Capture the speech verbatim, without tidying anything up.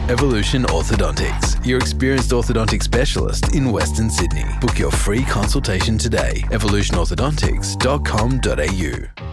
Evolution Orthodontics, your experienced orthodontic specialist in Western Sydney. Book your free consultation today. evolution orthodontics dot com dot a u.